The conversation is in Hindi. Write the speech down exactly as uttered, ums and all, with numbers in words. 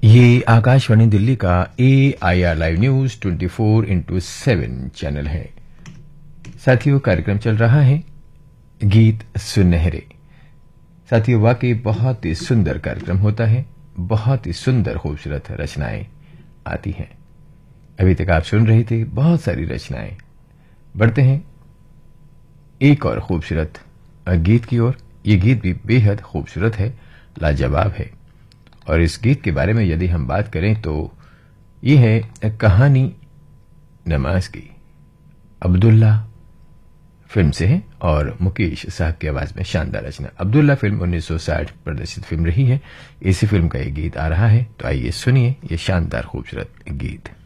ये आकाशवाणी दिल्ली का ए I R live news twenty four into seven channel है। साथियों, कार्यक्रम चल रहा है गीत सुनहरे। साथियों, वाकई बहुत ही सुंदर कार्यक्रम होता है, बहुत ही सुंदर खूबसूरत रचनाएं आती हैं। अभी तक आप सुन रहे थे बहुत सारी रचनाएं। बढ़ते हैं एक और खूबसूरत गीत की ओर। ये गीत भी बेहद खूबसूरत है, लाजवाब है। और इस गीत के बारे में यदि हम बात करें तो ये है कहानी नमाज की। अब्दुल्ला फिल्म से है और मुकेश साहब की आवाज में शानदार रचना। अब्दुल्ला फिल्म उन्नीस सौ साठ प्रदर्शित फिल्म रही है। इसी फिल्म का ये गीत आ रहा है, तो आइए सुनिए ये शानदार खूबसूरत गीत।